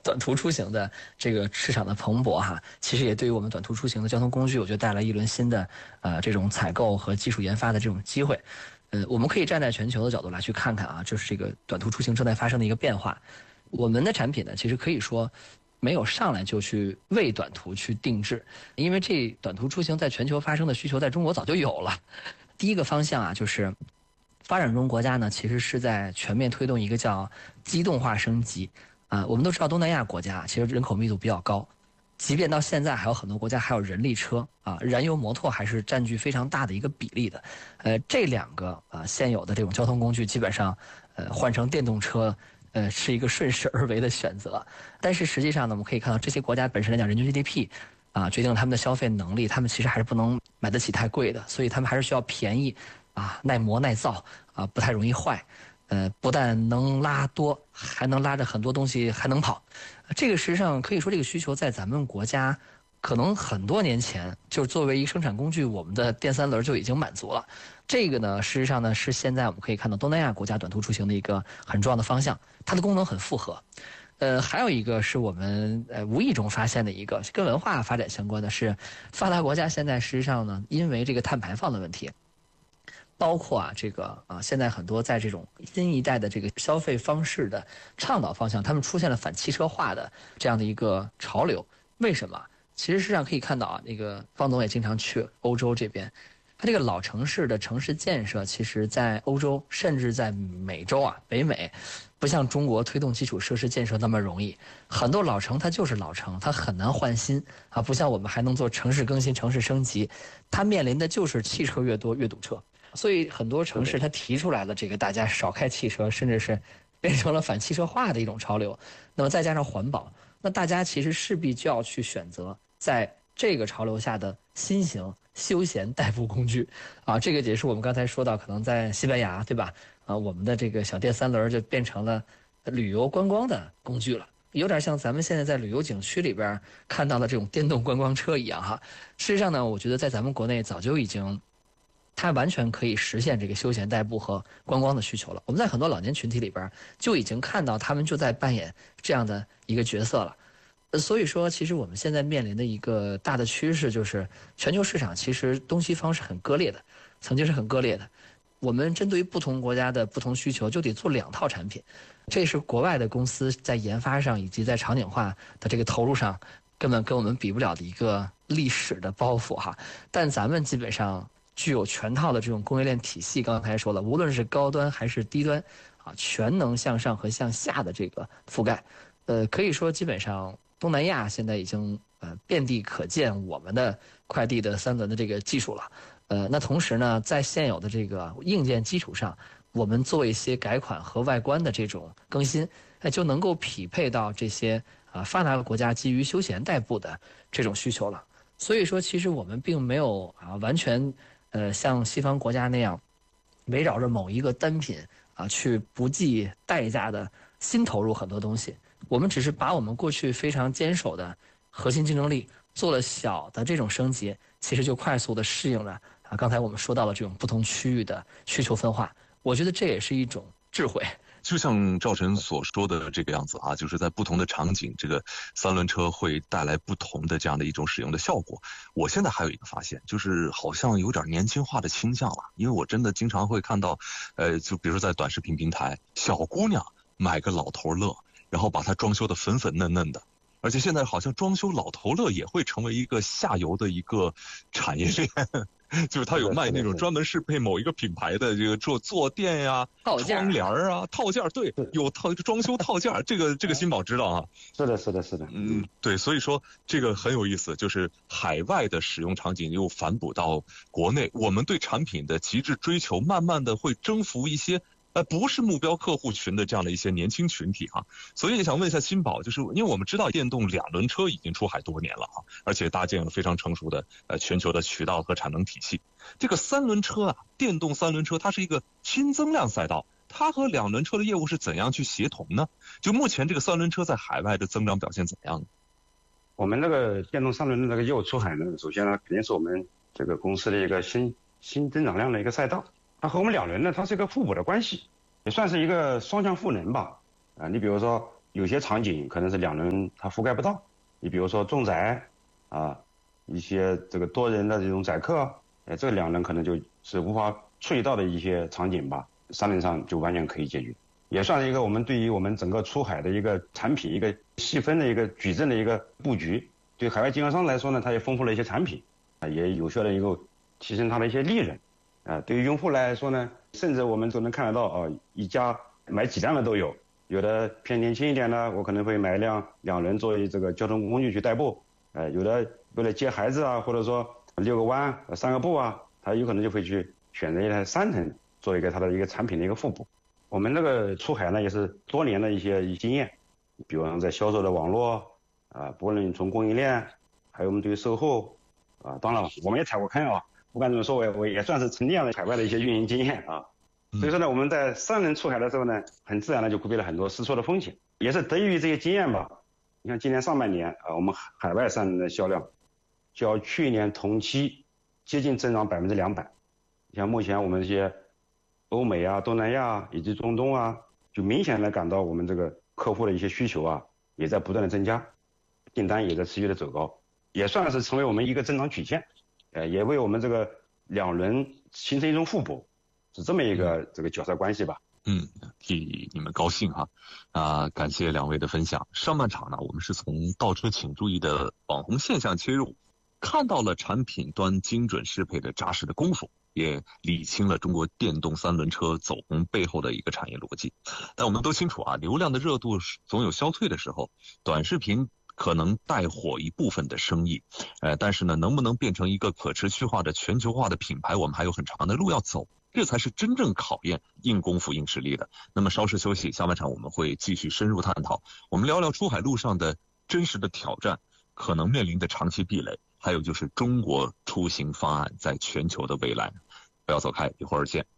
短途出行的这个市场的蓬勃哈，其实也对于我们短途出行的交通工具，我觉得带来一轮新的这种采购和技术研发的这种机会。我们可以站在全球的角度来去看看啊，就是这个短途出行正在发生的一个变化。我们的产品呢，其实可以说没有上来就去为短途去定制，因为这短途出行在全球发生的需求在中国早就有了。第一个方向啊，就是发展中国家呢，其实是在全面推动一个叫机动化升级。我们都知道东南亚国家其实人口密度比较高，即便到现在还有很多国家还有人力车啊，燃油摩托还是占据非常大的一个比例的。这两个现有的这种交通工具基本上换成电动车是一个顺势而为的选择。但是实际上呢，我们可以看到这些国家本身来讲，人均 GDP 决定了他们的消费能力，他们其实还是不能买得起太贵的，所以他们还是需要便宜耐磨耐造不太容易坏。不但能拉多，还能拉着很多东西，还能跑。这个实际上可以说，这个需求在咱们国家可能很多年前就作为一个生产工具，我们的电三轮就已经满足了。这个呢，事实上呢是现在我们可以看到东南亚国家短途出行的一个很重要的方向，它的功能很复合。还有一个是我们无意中发现的一个跟文化发展相关的是，发达国家现在实际上呢，因为这个碳排放的问题。包括现在很多在这种新一代的这个消费方式的倡导方向，他们出现了反汽车化的这样的一个潮流。为什么？其实实际上可以看到那个方总也经常去欧洲这边，它这个老城市的城市建设，其实在欧洲甚至在美洲北美，不像中国推动基础设施建设那么容易。很多老城它就是老城，它很难换新不像我们还能做城市更新、城市升级，它面临的就是汽车越多越堵车。所以很多城市它提出来了这个大家少开汽车，甚至是变成了反汽车化的一种潮流。那么再加上环保，那大家其实势必就要去选择在这个潮流下的新型休闲代步工具这个也是我们刚才说到，可能在西班牙对吧？我们的这个小电三轮就变成了旅游观光的工具了。有点像咱们现在在旅游景区里边看到的这种电动观光车一样哈。事实上呢，我觉得在咱们国内早就已经它完全可以实现这个休闲代步和观光的需求了。我们在很多老年群体里边就已经看到他们就在扮演这样的一个角色了。所以说，其实我们现在面临的一个大的趋势就是，全球市场其实东西方是很割裂的，曾经是很割裂的。我们针对于不同国家的不同需求，就得做2套产品。这是国外的公司在研发上以及在场景化的这个投入上，根本跟我们比不了的一个历史的包袱哈。但咱们基本上具有全套的这种供应链体系，刚才说了，无论是高端还是低端全能向上和向下的这个覆盖。可以说基本上东南亚现在已经遍地可见我们的快递的三轮的这个技术了。那同时呢，在现有的这个硬件基础上，我们做一些改款和外观的这种更新，就能够匹配到这些发达的国家基于休闲代步的这种需求了。所以说，其实我们并没有完全像西方国家那样围绕着某一个单品去不计代价的新投入很多东西。我们只是把我们过去非常坚守的核心竞争力做了小的这种升级，其实就快速的适应了刚才我们说到了这种不同区域的需求分化。我觉得这也是一种智慧。 就像赵晨所说的这个样子就是在不同的场景，这个三轮车会带来不同的这样的一种使用的效果。我现在还有一个发现，就是好像有点年轻化的倾向了，因为我真的经常会看到就比如说在短视频平台，小姑娘买个老头乐，然后把它装修的粉粉嫩嫩的。而且现在好像装修老头乐也会成为一个下游的一个产业链，就是他有卖那种专门适配某一个品牌的这个坐垫呀、窗帘套件，对，有装修套件，这个新宝知道是的。 对，所以说这个很有意思，就是海外的使用场景又反哺到国内，我们对产品的极致追求，慢慢的会征服一些不是目标客户群的这样的一些年轻群体所以也想问一下新宝，就是因为我们知道电动2轮车已经出海多年了而且搭建了非常成熟的全球的渠道和产能体系。这个3轮车电动3轮车它是一个新增量赛道，它和2轮车的业务是怎样去协同呢？就目前这个3轮车在海外的增长表现怎么样呢？ 我们那个电动3轮的那个业务出海呢，首先呢肯定是我们这个公司的一个新增长量的一个赛道。它和我们2轮呢，它是一个互补的关系，也算是一个双向赋能吧。你比如说有些场景可能是2轮它覆盖不到，你比如说重载啊，一些这个多人的这种载客，这2轮可能就是无法处理到的一些场景吧，3轮上就完全可以解决，也算是一个我们对于我们整个出海的一个产品一个细分的一个矩阵的一个布局。对海外经销商来说呢，它也丰富了一些产品，也有效的能够提升它的一些利润。对于用户来说呢，甚至我们都能看得到一家买几辆的都有，有的偏年轻一点的，我可能会买一辆2轮作为这个交通工具去代步，有的为了接孩子啊，或者说遛个弯、散个步啊，他有可能就会去选择一台3轮做一个它的一个产品的一个互补。我们这个出海呢也是多年的一些经验，比如在销售的网络不论从供应链，还有我们对于售后当然了我们也踩过坑不管怎么说，我也算是沉淀了海外的一些运营经验所以说呢，我们在3轮出海的时候呢，很自然的就规避了很多试错的风险，也是得益于这些经验吧。你看今年上半年我们海外3轮的销量较去年同期接近增长200%。你像目前我们这些欧美东南亚以及中东就明显的感到我们这个客户的一些需求也在不断的增加，订单也在持续的走高，也算是成为我们一个增长曲线，也为我们这个2轮形成一种互补，是这么一个这个角色关系吧。 替你们高兴感谢2位的分享。上半场呢，我们是从倒车请注意的网红现象切入，看到了产品端精准适配的扎实的功夫，也理清了中国电动3轮车走红背后的一个产业逻辑。但我们都清楚流量的热度总有消退的时候，短视频可能带火一部分的生意，但是呢，能不能变成一个可持续化的全球化的品牌，我们还有很长的路要走，这才是真正考验硬功夫硬实力的。那么稍事休息，下半场我们会继续深入探讨，我们聊聊出海路上的真实的挑战，可能面临的长期壁垒，还有就是中国出行方案在全球的未来。不要走开，一会儿见。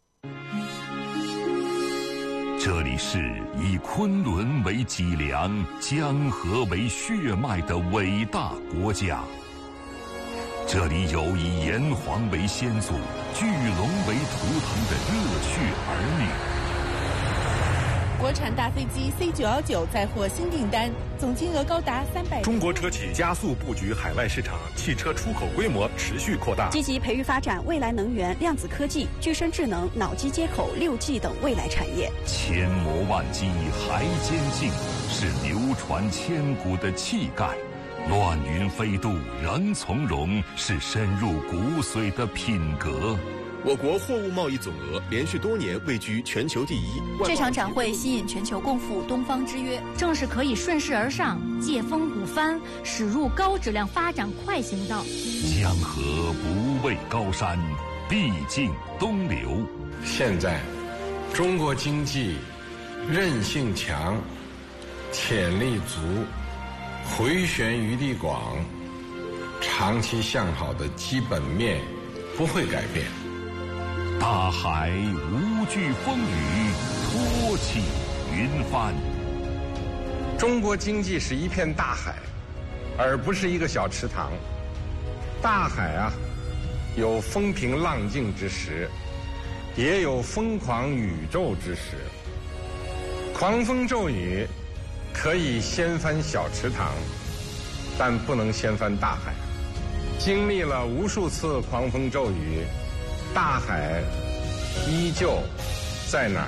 这里是以昆仑为脊梁、江河为血脉的伟大国家，这里有以炎黄为先祖、巨龙为图腾的热血儿女。 国产大飞机 C919 再获新订单，总金额高达300。 中国车企加速布局海外市场，汽车出口规模持续扩大， 积极培育发展未来能源、量子科技、具身智能、脑机接口、6G 等未来产业。 千磨万击还坚劲，是流传千古的气概；乱云飞渡仍从容，是深入骨髓的品格。 我国货物贸易总额连续多年位居全球第一。 这场展会吸引全球共赴东方之约，正是可以顺势而上，借风鼓帆，驶入高质量发展快行道。 江河不畏高山，必尽东流。 现在，中国经济韧性强，潜力足，回旋余地广，长期向好的基本面不会改变。 大海无惧风雨，托起云帆。 中国经济是一片大海，而不是一个小池塘。大海有风平浪静之时，也有疯狂宇宙之时。狂风骤雨可以掀翻小池塘，但不能掀翻大海。经历了无数次狂风骤雨，大海依旧在哪儿？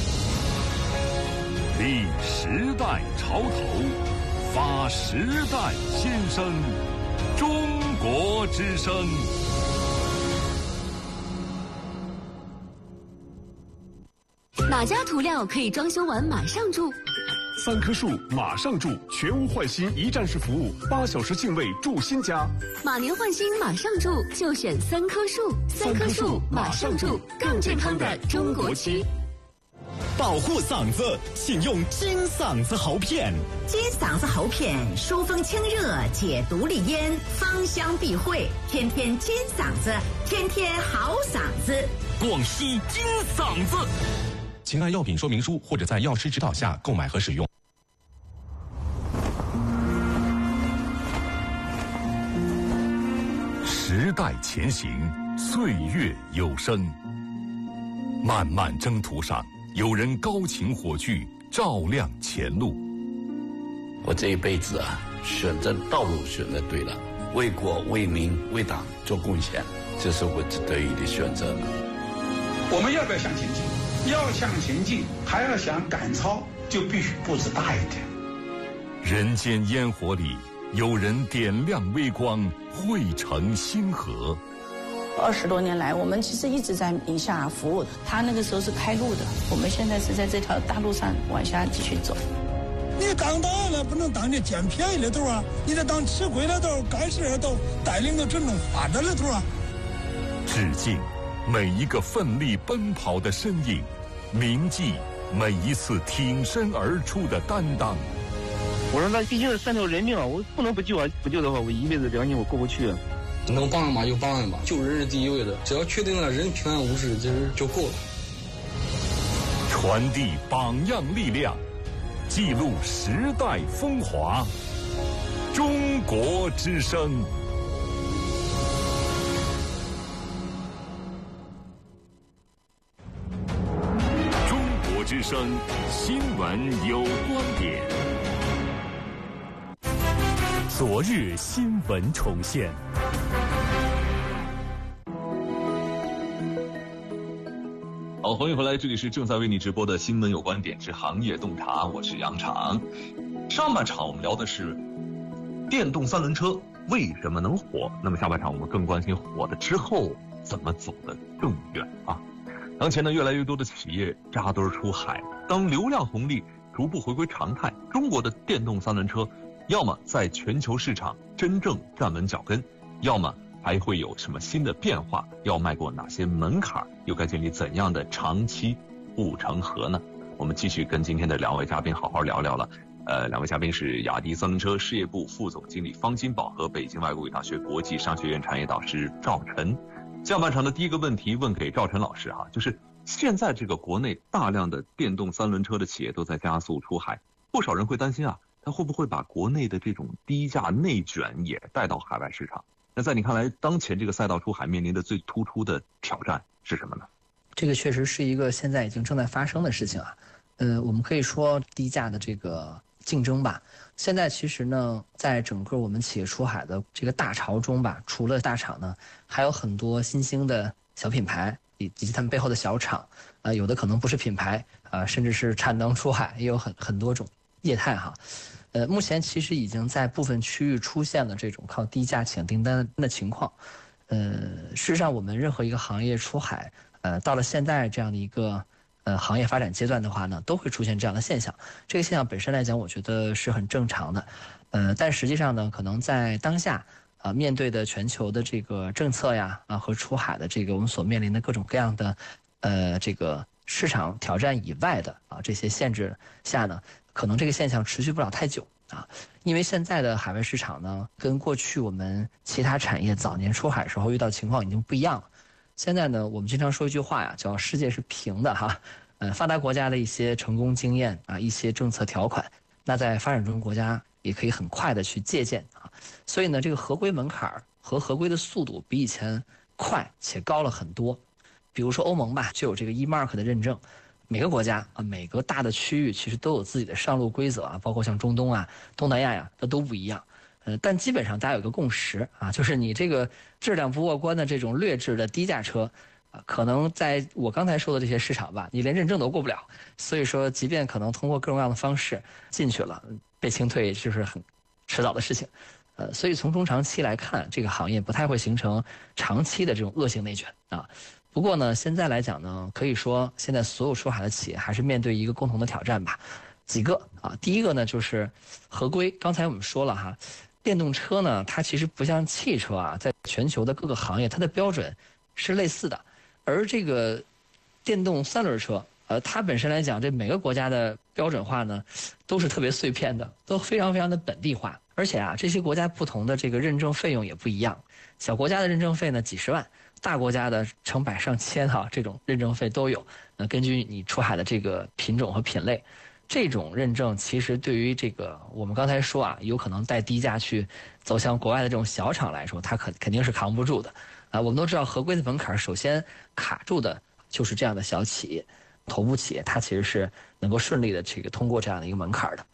立时代潮头，发时代新声，中国之声。 哪家涂料可以装修完马上住 ？3棵树马上住，全屋换新一站式服务，8小时净位住新家。 马年换新马上住，就选3棵树。3棵树马上住，更健康的中国区。 保护嗓子，请用金嗓子喉片。 金嗓子喉片疏风清热，解毒利咽，芳香避秽，天天金嗓子，天天好嗓子。 广西金嗓子。 请按药品说明书或者在药师指导下购买和使用。 时代前行，岁月有声。漫漫征途上，有人高擎火炬，照亮前路。 我这一辈子啊，选择道路选择对了，为国为民为党做贡献，这是我得以的选择。 我们要不要向前进？要向前进，还要想赶超，就必须步子大一点。 人间烟火里，有人点亮微光，汇成星河。 20多年来，我们其实一直在宁夏服务。他那个时候是开路的，我们现在是在这条大路上往下继续走。 你当党了，不能当你捡便宜的头啊！你得当吃亏的头、干事的头，带领着真正发展的头啊！ 致敬每一个奋力奔跑的身影，铭记每一次挺身而出的担当。 我说那毕竟是3条人命啊，我不能不救啊！不救的话，我一辈子良心我过不去啊！ 能帮人嘛就帮人吧，救人是第一位的，只要确定了人平安无事，其实就够了。 传递榜样力量，记录时代风华。中国之声。中国之声新闻有观点。 昨日新闻重现。 好，欢迎回来，这里是正在为你直播的新闻有观点之行业洞察，我是杨常。上半场我们聊的是电动三轮车为什么能火，那么下半场我们更关心火了之后怎么走得更远啊。当前呢，越来越多的企业扎堆出海，当流量红利逐步回归常态，中国的电动三轮车要么在全球市场真正站稳脚跟，要么还会有什么新的变化，要迈过哪些门槛，又该建立怎样的长期护城河呢？我们继续跟今天的两位嘉宾好好聊聊了。两位嘉宾是雅迪三轮车事业部副总经理方金宝和北京外国语大学国际商学院产业导师赵晨。下半场的第一个问题问给赵晨老师哈，就是现在这个国内大量的电动三轮车的企业都在加速出海，不少人会担心啊，它会不会把国内的这种低价内卷也带到海外市场？那在你看来，当前这个赛道出海面临的最突出的挑战是什么呢？ 这个确实是一个现在已经正在发生的事情啊。我们可以说低价的这个竞争吧。现在其实呢，在整个我们企业出海的这个大潮中吧，除了大厂呢，还有很多新兴的小品牌以及他们背后的小厂，有的可能不是品牌，甚至是产能出海，也有很多种业态哈。目前其实已经在部分区域出现了这种靠低价抢订单的情况。事实上，我们任何一个行业出海，到了现在这样的一个行业发展阶段的话呢，都会出现这样的现象。这个现象本身来讲，我觉得是很正常的。但实际上呢，可能在当下面对的全球的这个政策呀和出海的这个我们所面临的各种各样的这个市场挑战以外的这些限制下呢，可能这个现象持续不了太久啊。因为现在的海外市场呢，跟过去我们其他产业早年出海时候遇到的情况已经不一样了。现在呢，我们经常说一句话呀，叫世界是平的哈。发达国家的一些成功经验一些政策条款，那在发展中国家也可以很快的去借鉴啊。所以呢，这个合规门槛和合规的速度比以前快且高了很多。比如说欧盟吧，就有这个 E-Mark 的认证，每个国家每个大的区域其实都有自己的上路规则包括像中东东南亚那都不一样。但基本上大家有个共识就是你这个质量不过关的这种劣质的低价车，可能在我刚才说的这些市场吧，你连认证都过不了。所以说，即便可能通过各种各样的方式进去了，被清退就是很迟早的事情。所以从中长期来看，这个行业不太会形成长期的这种恶性内卷啊。不过呢，现在来讲呢，可以说现在所有出海的企业还是面对一个共同的挑战吧。几个第一个呢就是合规。刚才我们说了哈，电动车呢，它其实不像汽车在全球的各个行业，它的标准是类似的。而这个电动三轮车，它本身来讲，这每个国家的标准化呢，都是特别碎片的，都非常非常的本地化。而且这些国家不同的这个认证费用也不一样。小国家的认证费呢几十万，大国家的成百上千这种认证费都有。根据你出海的这个品种和品类，这种认证其实对于这个我们刚才说有可能带低价去走向国外的这种小厂来说，它肯定是扛不住的。我们都知道合规的门槛首先卡住的就是这样的小企业，头部企业它其实是能够顺利的这个通过这样的一个门槛的。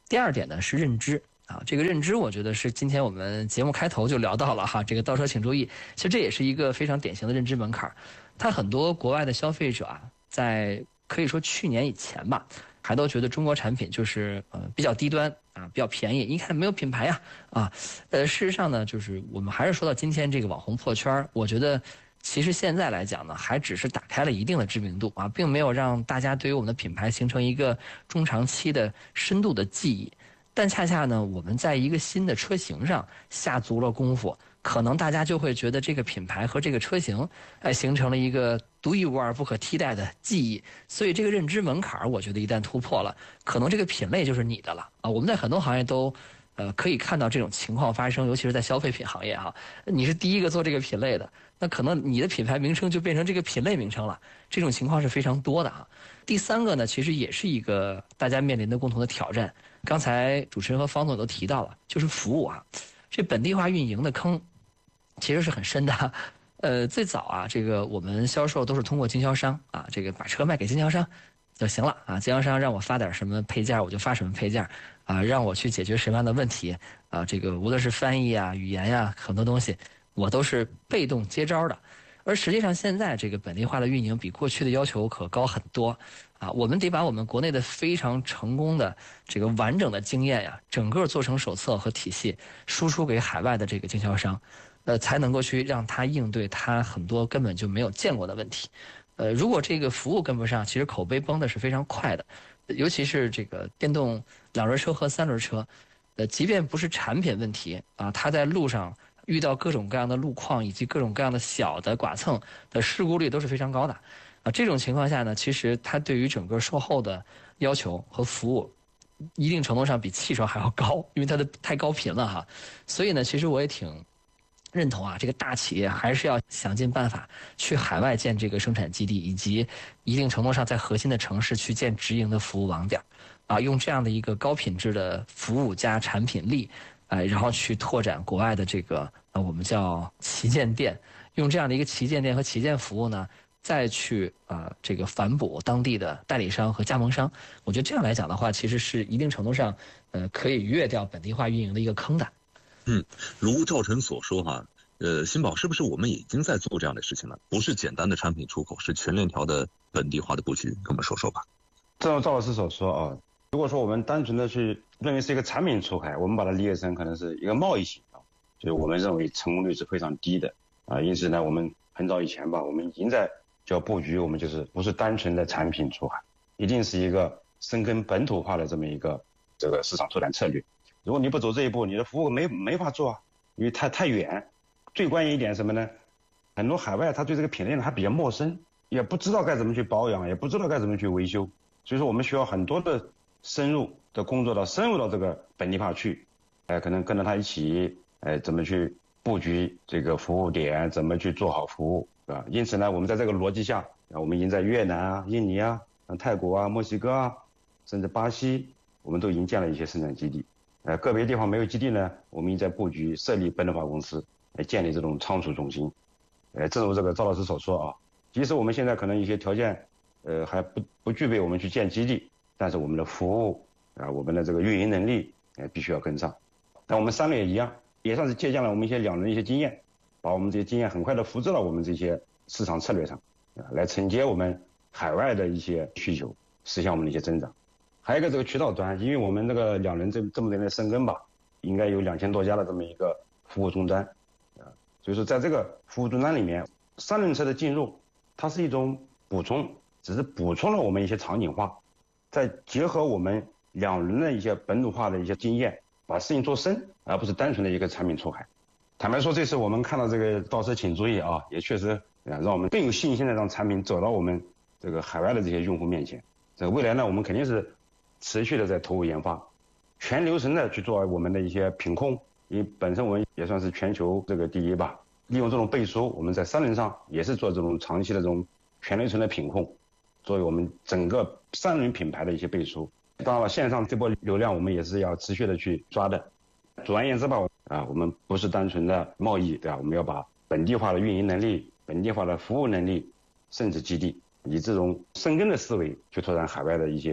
第二点呢是认知啊，这个认知我觉得是今天我们节目开头就聊到了哈，这个倒车请注意，其实这也是一个非常典型的认知门槛。它很多国外的消费者啊，在可以说去年以前吧，还都觉得中国产品就是比较低端啊，比较便宜，一看没有品牌呀事实上呢，就是我们还是说到今天这个网红破圈，我觉得其实现在来讲呢，还只是打开了一定的知名度啊，并没有让大家对于我们的品牌形成一个中长期的深度的记忆。但恰恰呢，我们在一个新的车型上下足了功夫，可能大家就会觉得这个品牌和这个车型，形成了一个独一无二、不可替代的记忆。所以这个认知门槛，我觉得一旦突破了，可能这个品类就是你的了啊！我们在很多行业都，可以看到这种情况发生，尤其是在消费品行业哈，你是第一个做这个品类的，那可能你的品牌名称就变成这个品类名称了，这种情况是非常多的哈。第三个呢，其实也是一个大家面临的共同的挑战。刚才主持人和方总都提到了，就是服务啊，这本地化运营的坑其实是很深的。最早啊，这个我们销售都是通过经销商啊，这个把车卖给经销商就行了啊，经销商让我发点什么配件，我就发什么配件啊，让我去解决什么样的问题啊，这个无论是翻译啊、语言呀，很多东西我都是被动接招的。而实际上现在这个本地化的运营比过去的要求可高很多啊，我们得把我们国内的非常成功的这个完整的经验呀，整个做成手册和体系，输出给海外的这个经销商，才能够去让他应对他很多根本就没有见过的问题。如果这个服务跟不上，其实口碑崩的是非常快的，尤其是这个电动2轮车和3轮车，即便不是产品问题啊，它在路上遇到各种各样的路况以及各种各样的小的剐蹭的事故率都是非常高的啊。这种情况下呢，其实它对于整个售后的要求和服务，一定程度上比汽车还要高，因为它的太高频了哈。所以呢，其实我也挺认同啊，这个大企业还是要想尽办法去海外建这个生产基地，以及一定程度上在核心的城市去建直营的服务网点啊，用这样的一个高品质的服务加产品力，然后去拓展国外的这个我们叫旗舰店，用这样的一个旗舰店和旗舰服务呢，再去这个反哺当地的代理商和加盟商。我觉得这样来讲的话，其实是一定程度上可以逾越掉本地化运营的一个坑的。 如赵晨所说哈，新宝是不是我们已经在做这样的事情了？不是简单的产品出口，是全链条的本地化的布局，跟我们说说吧。 正如赵老师所说啊，如果说我们单纯的去认为是一个产品出海，我们把它理解成可能是一个贸易型啊，就是我们认为成功率是非常低的啊。因此呢，我们很早以前吧，我们已经在叫布局，我们就是不是单纯的产品出海，一定是一个深耕本土化的这么一个这个市场拓展策略。如果你不走这一步，你的服务没法做啊，因为太远。最关键一点什么呢？很多海外他对这个品类呢还比较陌生，也不知道该怎么去保养，也不知道该怎么去维修，所以说我们需要很多的深入的工作深入到这个本地化去，可能跟着他一起，怎么去布局这个服务点，怎么去做好服务，是吧？因此呢，我们在这个逻辑下，我们已经在越南啊、印尼啊、泰国啊、墨西哥啊，甚至巴西，我们都已经建了一些生产基地。个别地方没有基地呢，我们已经在布局设立本土化公司，建立这种仓储中心。正如这个赵老师所说啊，即使我们现在可能一些条件，还不具备我们去建基地，但是我们的服务啊，我们的这个运营能力，必须要跟上。但我们3类也一样，也算是借鉴了我们一些2轮的一些经验，把我们这些经验很快的复制到我们这些市场策略上，来承接我们海外的一些需求，实现我们的一些增长。还有一个这个渠道端，因为我们这个2轮这么多年的深耕吧，应该有2000多家的这么一个服务终端，所以说在这个服务终端里面，3轮车的进入，它是一种补充，只是补充了我们一些场景化，再结合我们2轮的一些本土化的一些经验，把事情做深，而不是单纯的一个产品出海。坦白说，这次我们看到这个倒车请注意啊，也确实让我们更有信心的让产品走到我们这个海外的这些用户面前。这个未来呢，我们肯定是持续的在投入研发，全流程的去做我们的一些品控，因为本身我们也算是全球这个第一吧。利用这种背书，我们在3轮上也是做这种长期的这种全流程的品控，作为我们整个3轮品牌的一些背书。当然了，线上这波流量我们也是要持续的去抓的。总而言之吧，我们不是单纯的贸易，对吧？我们要把本地化的运营能力、本地化的服务能力，甚至基地，以这种深耕的思维去拓展海外的一些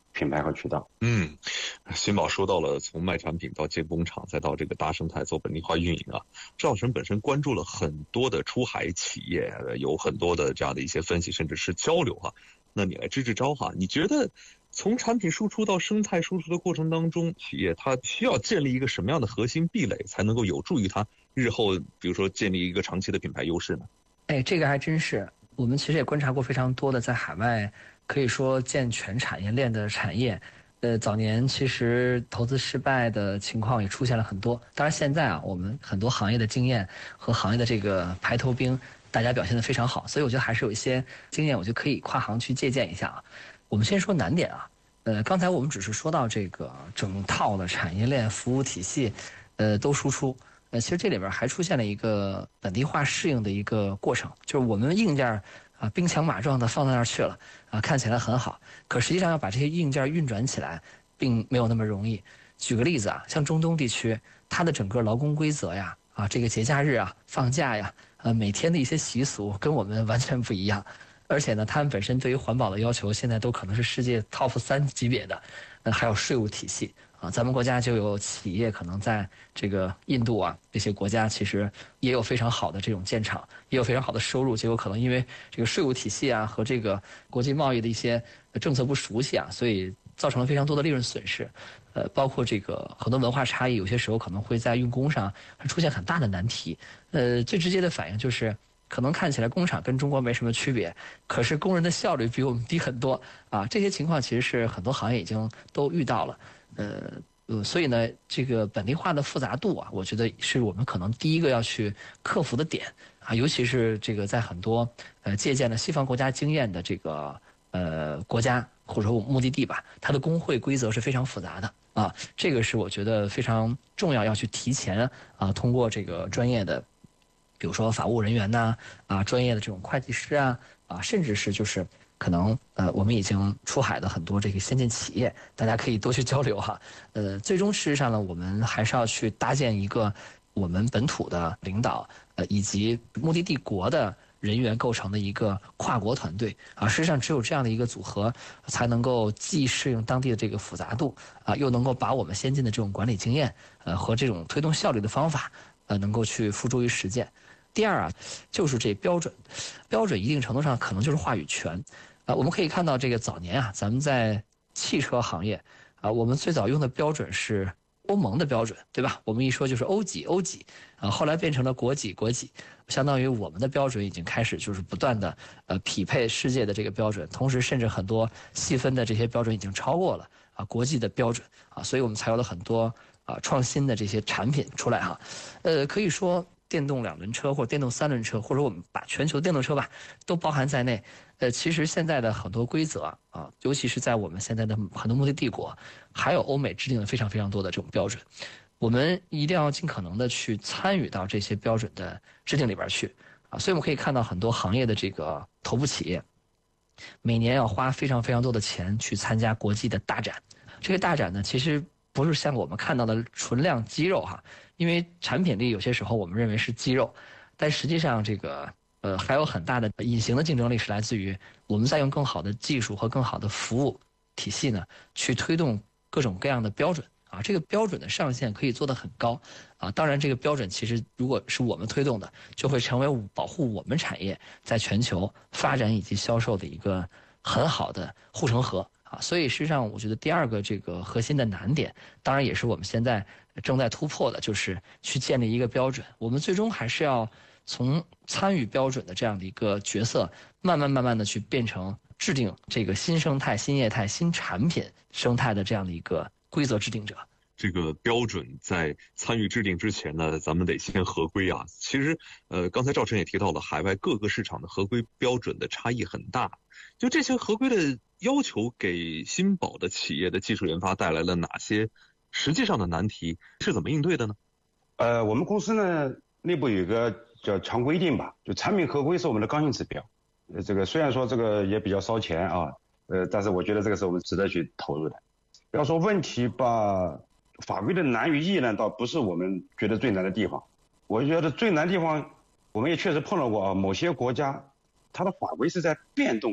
品牌和渠道。 新宝说到了从卖产品到建工厂，再到这个大生态做本地化运营啊，赵晨本身关注了很多的出海企业，有很多的这样的一些分析，甚至是交流哈。那你来支招哈，你觉得从产品输出到生态输出的过程当中，企业它需要建立一个什么样的核心壁垒，才能够有助于它日后比如说建立一个长期的品牌优势呢？ 这个还真是，我们其实也观察过非常多的在海外可以说建全产业链的产业。早年其实投资失败的情况也出现了很多，当然现在啊，我们很多行业的经验和行业的这个排头兵，大家表现得非常好，所以我觉得还是有一些经验，我觉得可以跨行去借鉴一下啊。我们先说难点啊，刚才我们只是说到这个整套的产业链服务体系，都输出，其实这里边还出现了一个本地化适应的一个过程，就是我们硬件兵强马壮的放到那儿去了看起来很好，可实际上要把这些硬件运转起来并没有那么容易。举个例子啊，像中东地区，它的整个劳工规则呀这个节假日放假呀每天的一些习俗跟我们完全不一样，而且呢他们本身对于环保的要求现在都可能是世界 top 3级别的，还有税务体系咱们国家就有企业可能在这个印度这些国家其实也有非常好的这种建厂，也有非常好的收入，结果可能因为这个税务体系和这个国际贸易的一些政策不熟悉所以造成了非常多的利润损失。包括这个很多文化差异，有些时候可能会在运工上出现很大的难题。最直接的反应就是可能看起来工厂跟中国没什么区别，可是工人的效率比我们低很多这些情况其实是很多行业已经都遇到了。所以呢，这个本地化的复杂度我觉得是我们可能第一个要去克服的点尤其是这个在很多借鉴了西方国家经验的这个国家或者说目的地吧，它的工会规则是非常复杂的这个是我觉得非常重要，要去提前通过这个专业的，比如说法务人员呐专业的这种会计师甚至是就是可能我们已经出海的很多这个先进企业，大家可以多去交流最终事实上呢，我们还是要去搭建一个我们本土的领导以及目的地国的人员构成的一个跨国团队事实上只有这样的一个组合，才能够既适应当地的这个复杂度又能够把我们先进的这种管理经验和这种推动效率的方法能够去付诸于实践。第二就是这标准一定程度上可能就是话语权我们可以看到这个早年咱们在汽车行业我们最早用的标准是欧盟的标准，对吧？我们一说就是欧几后来变成了国几，相当于我们的标准已经开始就是不断的匹配世界的这个标准，同时甚至很多细分的这些标准已经超过了国际的标准所以我们才有了很多创新的这些产品出来可以说电动2轮车或者电动3轮车，或者我们把全球的电动车吧都包含在内。其实现在的很多规则尤其是在我们现在的很多目的帝国，还有欧美制定了非常非常多的这种标准，我们一定要尽可能的去参与到这些标准的制定里边去所以我们可以看到很多行业的这个头部企业，每年要花非常非常多的钱去参加国际的大展。这个大展呢，其实不是像我们看到的纯量肌肉因为产品力有些时候我们认为是肌肉，但实际上这个还有很大的隐形的竞争力是来自于我们在用更好的技术和更好的服务体系呢，去推动各种各样的标准这个标准的上限可以做得很高当然这个标准其实如果是我们推动的，就会成为保护我们产业在全球发展以及销售的一个很好的护城河所以实际上我觉得第二个这个核心的难点，当然也是我们现在正在突破的，就是去建立一个标准。我们最终还是要从参与标准的这样的一个角色，慢慢的去变成制定这个新生态、新业态、新产品生态的这样的一个规则制定者。 这个标准在参与制定之前呢，咱们得先合规其实刚才赵晨也提到了，海外各个市场的合规标准的差异很大。就这些合规的要求给新宝的企业的技术研发带来了哪些实际上的难题，是怎么应对的呢？ 我们公司呢内部有一个叫强规定吧，就产品合规是我们的刚性指标。这个虽然说这个也比较烧钱但是我觉得这个是我们值得去投入的。要说问题吧，法规的难与易呢，倒不是我们觉得最难的地方。我觉得最难的地方，我们也确实碰到过某些国家，它的法规是在变动的，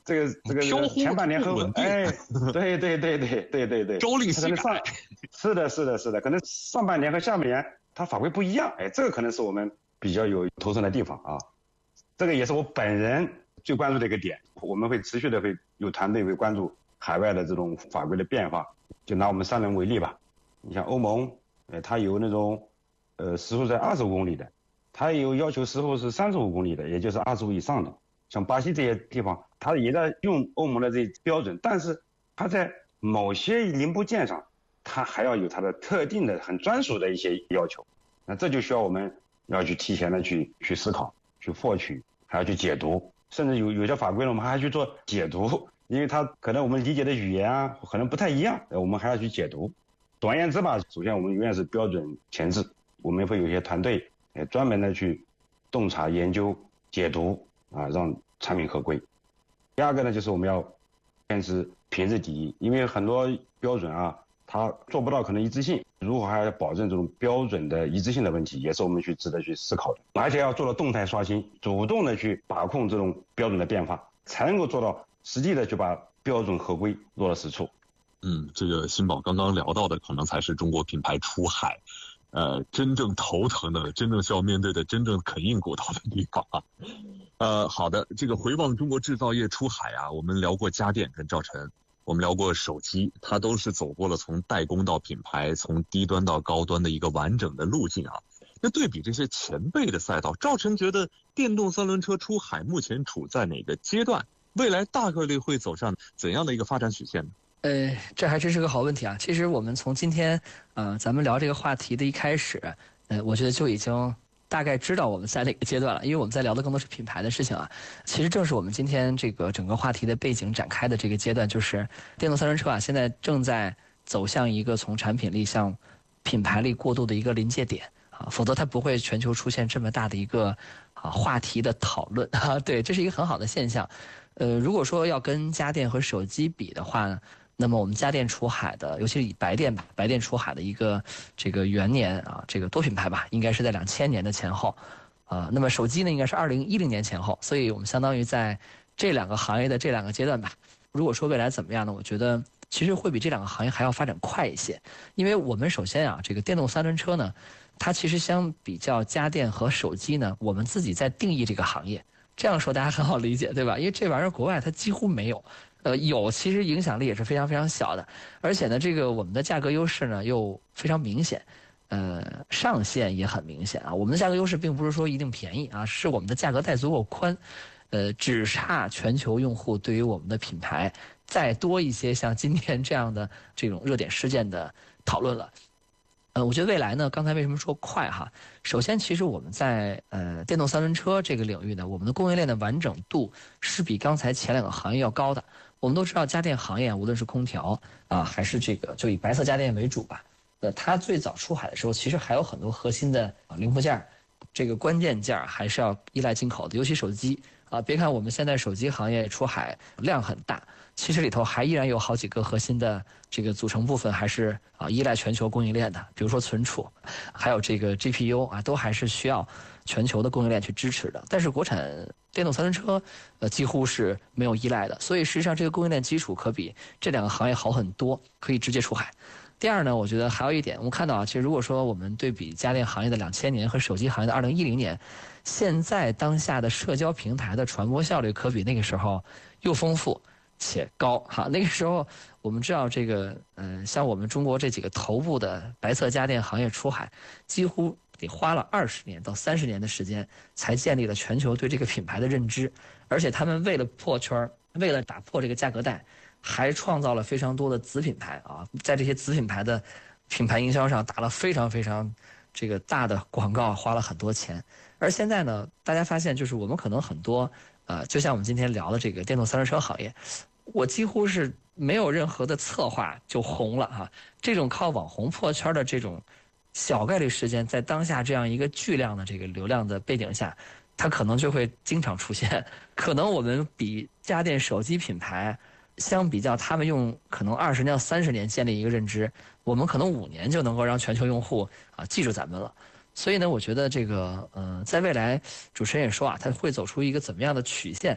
这个前半年和哎，对， 朝令夕改。 是的，可能上半年和下半年它法规不一样，哎，这个可能是我们比较有头疼的地方啊。这个也是我本人最关注的一个点，我们会持续的有团队会关注海外的这种法规的变化。就拿我们3轮为例吧，你像欧盟，它有那种时速在25公里的，它也有要求时速是35公里的，也就是25以上的。像巴西这些地方，它也在用欧盟的这标准，但是它在某些零部件上，它还要有它的特定的、很专属的一些要求。那这就需要我们要去提前的去思考、去获取，还要去解读，甚至有些法规呢，我们还要去做解读。因为它可能我们理解的语言啊，可能不太一样，我们还要去解读。总而言之吧，首先我们永远是标准前置，我们会有一些团队专门的去洞察、研究、解读啊，让产品合规。第二个呢，就是我们要坚持品质第一，因为很多标准啊，它做不到可能一致性，如何还要保证这种标准的一致性的问题，也是我们值得去思考的。而且要做到动态刷新，主动的去把控这种标准的变化，才能够做到实际的就把标准合规落到实处。 这个新宝刚刚聊到的，可能才是中国品牌出海，真正头疼的、真正需要面对的、真正啃硬骨头的地方啊。好的，这个回望中国制造业出海啊，我们聊过家电跟赵晨，我们聊过手机，它都是走过了从代工到品牌，从低端到高端的一个完整的路径啊。那对比这些前辈的赛道，赵晨觉得电动3轮车出海目前处在哪个阶段？未来大概率会走上怎样的一个发展曲线呢？ 这还真是个好问题啊！其实我们从今天咱们聊这个话题的一开始，我觉得就已经大概知道我们在哪个阶段了，因为我们在聊的更多是品牌的事情啊。其实正是我们今天这个整个话题的背景展开的这个阶段，就是电动3轮车啊，现在正在走向一个从产品力向品牌力过渡的一个临界点啊，否则它不会全球出现这么大的一个话题的讨论啊。对，这是一个很好的现象。如果说要跟家电和手机比的话呢，那么我们家电出海的，尤其是以白电吧，白电出海的一个这个元年啊，这个多品牌吧，应该是在2000年的前后，那么手机呢，应该是2010年前后，所以我们相当于在这2个行业的这2个阶段吧。如果说未来怎么样呢？我觉得其实会比这2个行业还要发展快一些，因为我们首先啊，这个电动3轮车呢，它其实相比较家电和手机呢，我们自己在定义这个行业。这样说大家很好理解，对吧？因为这玩意儿国外它几乎没有，有其实影响力也是非常非常小的，而且呢，这个我们的价格优势呢又非常明显，上限也很明显啊。我们的价格优势并不是说一定便宜啊，是我们的价格带足够宽，只差全球用户对于我们的品牌再多一些像今天这样的这种热点事件的讨论了。我觉得未来呢，刚才为什么说快哈？首先，其实我们在电动3轮车这个领域呢，我们的供应链的完整度是比刚才前2个行业要高的。我们都知道，家电行业无论是空调啊，还是这个就以白色家电为主吧，它最早出海的时候，其实还有很多核心的零部件，这个关键件还是要依赖进口的，尤其手机啊。别看我们现在手机行业出海量很大，其实里头还依然有好几个核心的这个组成部分还是依赖全球供应链的，比如说存储，还有这个 GPU 啊，都还是需要全球的供应链去支持的。但是国产电动3轮车几乎是没有依赖的，所以实际上这个供应链基础可比这2个行业好很多，可以直接出海。第二呢，我觉得还有一点，我们看到啊，其实如果说我们对比家电行业的2000年和手机行业的2010年，现在当下的社交平台的传播效率可比那个时候又丰富且高哈。那个时候我们知道这个像我们中国这几个头部的白色家电行业出海，几乎得花了20年到30年的时间，才建立了全球对这个品牌的认知。而且他们为了破圈，为了打破这个价格带，还创造了非常多的子品牌啊，在这些子品牌的品牌营销上打了非常非常这个大的广告，花了很多钱。而现在呢，大家发现就是我们可能很多就像我们今天聊的这个电动3轮车行业，我几乎是没有任何的策划就红了哈。这种靠网红破圈的这种小概率事件，在当下这样一个巨量的这个流量的背景下，它可能就会经常出现。可能我们比家电手机品牌相比较，他们用可能20年到30年建立一个认知，我们可能5年就能够让全球用户记住咱们了。所以呢，我觉得这个在未来，主持人也说啊，它会走出一个怎么样的曲线？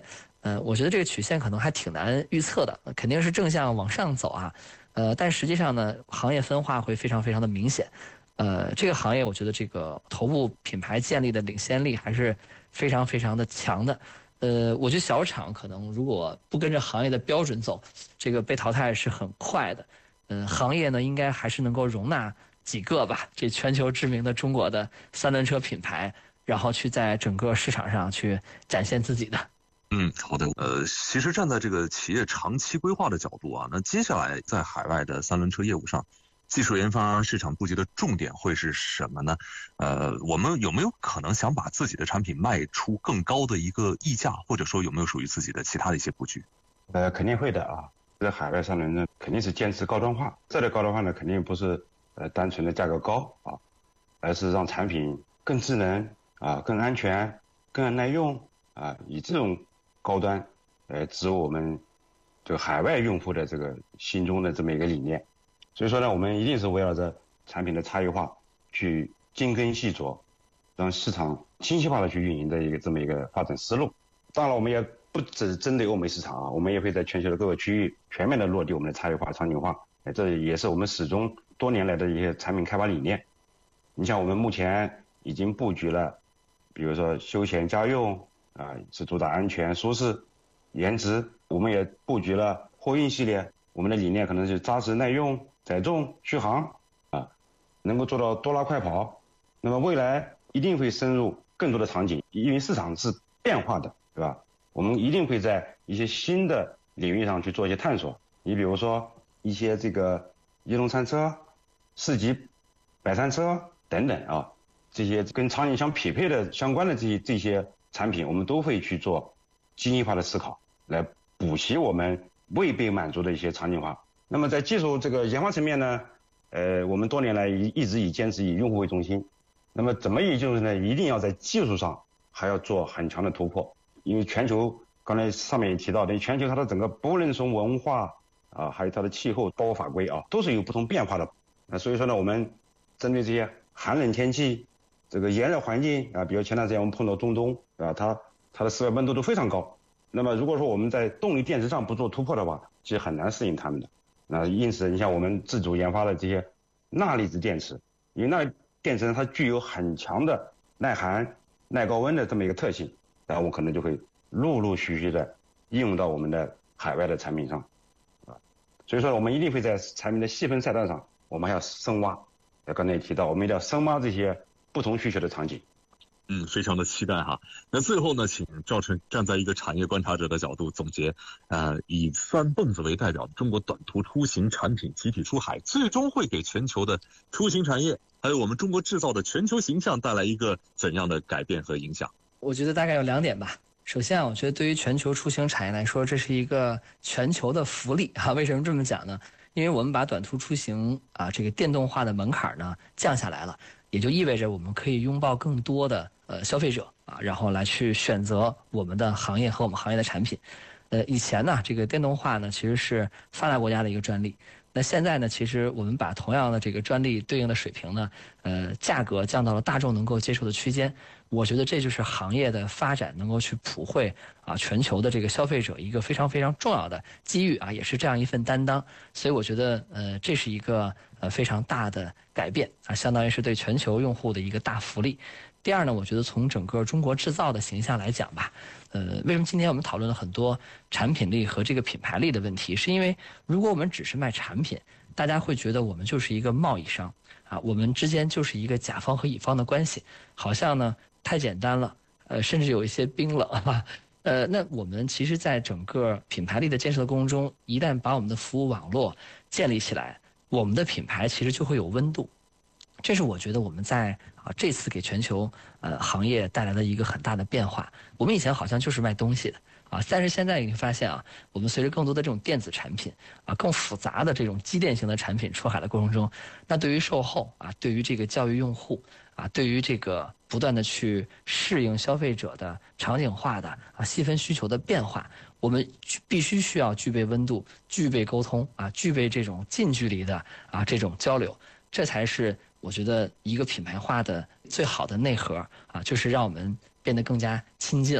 我觉得这个曲线可能还挺难预测的，肯定是正向往上走啊。但实际上呢，行业分化会非常非常的明显。这个行业我觉得这个头部品牌建立的领先力还是非常非常的强的。我觉得小厂可能如果不跟着行业的标准走，这个被淘汰是很快的。行业呢应该还是能够容纳几个吧，这全球知名的中国的三轮车品牌，然后去在整个市场上去展现自己的。 好的。其实站在这个企业长期规划的角度啊，那接下来在海外的三轮车业务上，技术研发、市场布局的重点会是什么呢？我们有没有可能想把自己的产品卖出更高的一个溢价，或者说有没有属于自己的其他的一些布局？ 肯定会的啊。在海外三轮呢，肯定是坚持高端化。这类高端化呢，肯定不是单纯的价格高啊，而是让产品更智能啊、更安全、更耐用啊，以这种高端植入我们这个海外用户的这个心中的这么一个理念。所以说呢，我们一定是围绕着产品的差异化去精耕细作，让市场精细化的去运营的这么一个发展思路。当然我们也不只针对欧美市场啊，我们也会在全球的各个区域全面的落地我们的差异化、场景化。这也是我们始终多年来的一些产品开发理念。你像我们目前已经布局了，比如说休闲家用啊，是主打安全、舒适、颜值。我们也布局了货运系列，我们的理念可能是扎实耐用、载重、续航啊，能够做到多拉快跑。那么未来一定会深入更多的场景，因为市场是变化的，对吧？我们一定会在一些新的领域上去做一些探索。你比如说一些这个移动餐车、市级摆餐车等等啊，这些跟场景相匹配的相关的这些产品，我们都会去做精细化的思考，来补齐我们未被满足的一些场景化。那么在技术这个研发层面呢，我们多年来一直坚持以用户为中心。那么怎么以就是呢？一定要在技术上还要做很强的突破，因为全球刚才上面也提到的，全球它的整个不论从文化啊，还有它的气候、包括法规啊，都是有不同变化的。所以说呢，我们针对这些寒冷天气、这个炎热环境啊，比如前段时间我们碰到中东啊，它的室外温度都非常高。那么如果说我们在动力电池上不做突破的话，其实很难适应它们的。那因此，你像我们自主研发的这些钠离子电池，因为钠电池呢，它具有很强的耐寒、耐高温的这么一个特性，然后我可能就会陆陆续续的应用到我们的海外的产品上，所以说我们一定会在产品的细分赛道上，我们还要深挖。刚才也提到，我们一定要深挖这些不同需求的场景。 非常的期待哈。那最后呢，请赵晨站在一个产业观察者的角度总结，以三蹦子为代表的中国短途出行产品集体出海，最终会给全球的出行产业，还有我们中国制造的全球形象带来一个怎样的改变和影响？ 我觉得大概有2点吧。首先我觉得对于全球出行产业来说，这是一个全球的福利啊。为什么这么讲呢？因为我们把短途出行啊这个电动化的门槛呢降下来了，也就意味着我们可以拥抱更多的消费者啊，然后来去选择我们的行业和我们行业的产品。以前呢，这个电动化呢其实是发达国家的一个专利。那现在呢，其实我们把同样的这个专利对应的水平呢，价格降到了大众能够接受的区间。我觉得这就是行业的发展能够去普惠啊全球的这个消费者一个非常非常重要的机遇啊，也是这样一份担当。所以我觉得这是一个非常大的改变啊，相当于是对全球用户的一个大福利。第二呢，我觉得从整个中国制造的形象来讲吧，为什么今天我们讨论了很多产品力和这个品牌力的问题，是因为如果我们只是卖产品，大家会觉得我们就是一个贸易商啊，我们之间就是一个甲方和乙方的关系，好像呢太简单了，甚至有一些冰冷啊。那我们其实在整个品牌力的建设的过程中，一旦把我们的服务网络建立起来，我们的品牌其实就会有温度。这是我觉得我们在这次给全球行业带来的一个很大的变化。我们以前好像就是卖东西的啊，但是现在你会发现啊，我们随着更多的这种电子产品啊，更复杂的这种机电型的产品出海的过程中，那对于售后啊，对于这个教育用户啊，对于这个不断的去适应消费者的场景化的细分需求的变化，我们必须需要具备温度，具备沟通啊，具备这种近距离的这种交流，这才是我觉得一个品牌化的最好的内核啊，就是让我们变得更加亲近了。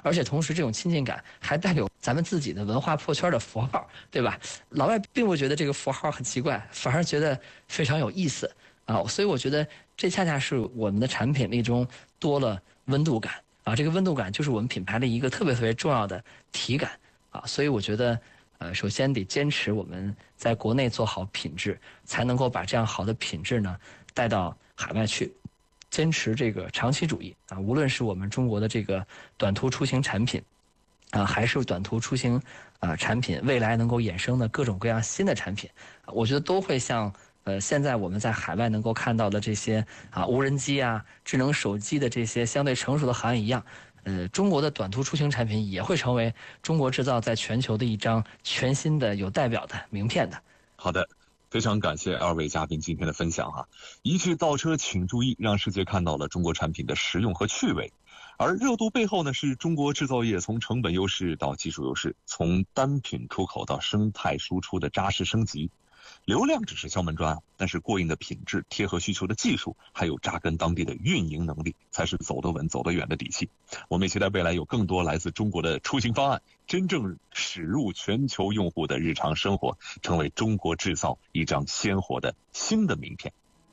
而且同时这种亲近感还带有咱们自己的文化破圈的符号，对吧？老外并不觉得这个符号很奇怪，反而觉得非常有意思啊。所以我觉得这恰恰是我们的产品力中多了温度感啊。这个温度感就是我们品牌的一个特别特别重要的体感啊。所以我觉得首先得坚持我们在国内做好品质，才能够把这样好的品质呢带到海外去。坚持这个长期主义啊，无论是我们中国的这个短途出行产品啊，还是短途出行产品未来能够衍生的各种各样新的产品，我觉得都会像现在我们在海外能够看到的这些无人机啊、智能手机的这些相对成熟的行业一样，中国的短途出行产品也会成为中国制造在全球的一张全新的有代表的名片的。 好的。非常感谢二位嘉宾今天的分享哈！一句倒车请注意，让世界看到了中国产品的实用和趣味。而热度背后呢，是中国制造业从成本优势到技术优势，从单品出口到生态输出的扎实升级。流量只是敲门砖，但是过硬的品质、贴合需求的技术，还有扎根当地的运营能力，才是走得稳、走得远的底气。我们也期待未来有更多来自中国的出行方案，真正驶入全球用户的日常生活，成为中国制造一张鲜活的新的名片。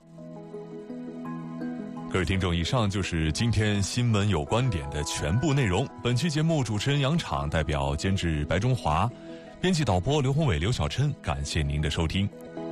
各位听众，以上就是今天新闻有观点的全部内容。本期节目主持人杨昶，代表监制白中华，编辑导播刘宏伟、刘小琛，感谢您的收听。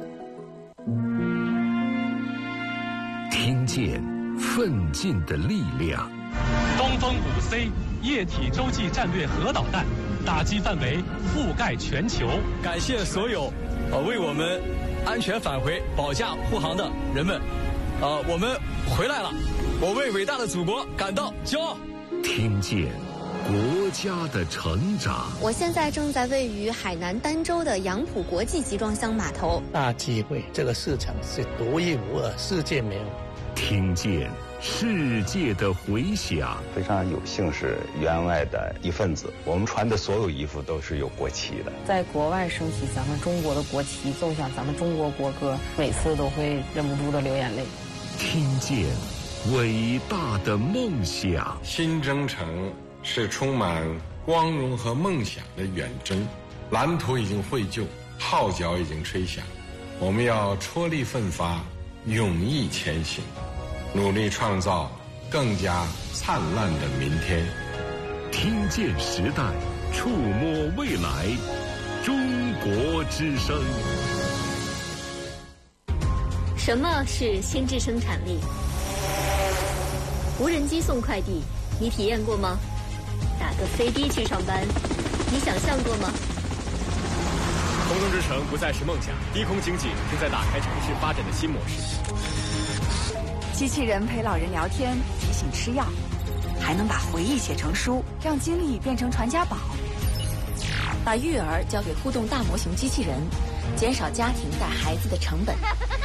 听见奋进的力量。 东风5C 液体洲际战略核导弹，打击范围覆盖全球。 感谢所有为我们安全返回保驾护航的人们。我们回来了，我为伟大的祖国感到骄傲。 听见国家的成长。 我现在正在位于海南儋州的杨浦国际集装箱码头。 大机会，这个市场是独一无二，世界没有。 听见世界的回响。 非常有幸是员外的一份子，我们穿的所有衣服都是有国旗的。 在国外升起咱们中国的国旗，奏响咱们中国国歌，每次都会忍不住的流眼泪。 听见伟大的梦想。 新征程是充满光荣和梦想的远征，蓝图已经绘就，号角已经吹响，我们要踔厉奋发，勇毅前行，努力创造更加灿烂的明天。 听见时代，触摸未来，中国之声。 什么是心智生产力？无人机送快递，你体验过吗？打个飞的去上班，你想象过吗？ 空中之城不再是梦想，低空经济正在打开城市发展的新模式。 机器人陪老人聊天，提醒吃药，还能把回忆写成书，让经历变成传家宝。 把育儿交给互动大模型机器人，减少家庭带孩子的成本。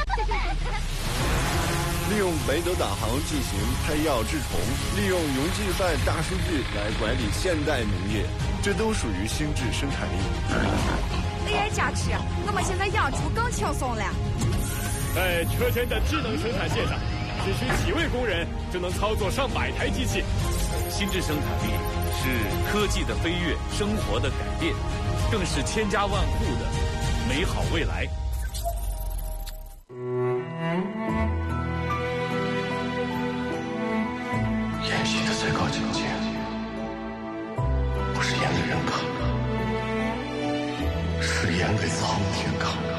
利用北斗导航进行配药治虫，利用云计算大数据来管理现代农业，这都属于心智生产力。 AI 加持，我们现在养猪更轻松了。 在车间的智能生产线上，只需几位工人就能操作上百台机器。 心智生产力是科技的飞跃，生活的改变，更是千家万户的美好未来。 演戏的最高境界，不是演给人看，是演给苍天看。